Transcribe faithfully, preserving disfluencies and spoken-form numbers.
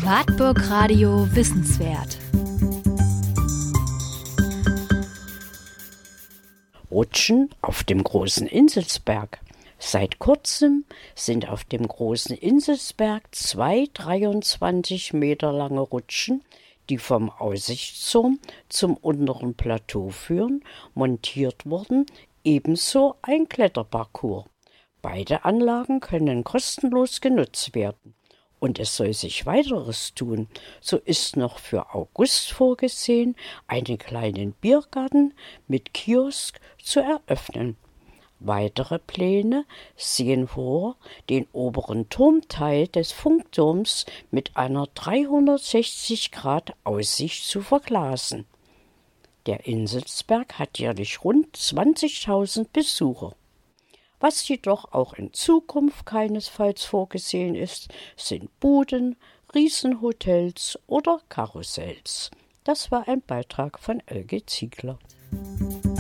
Wartburg Radio Wissenswert. Rutschen auf dem großen Inselsberg. Seit kurzem sind auf dem großen Inselsberg zwei dreiundzwanzig Meter lange Rutschen, die vom Aussichtsturm zum unteren Plateau führen, montiert worden, ebenso ein Kletterparcours. Beide Anlagen können kostenlos genutzt werden. Und es soll sich weiteres tun. So ist noch für August vorgesehen, einen kleinen Biergarten mit Kiosk zu eröffnen. Weitere Pläne sehen vor, den oberen Turmteil des Funkturms mit einer dreihundertsechzig Grad Aussicht zu verglasen. Der Inselsberg hat jährlich rund zwanzigtausend Besucher. Was jedoch auch in Zukunft keinesfalls vorgesehen ist, sind Buden, Riesenhotels oder Karussells. Das war ein Beitrag von Elke Ziegler.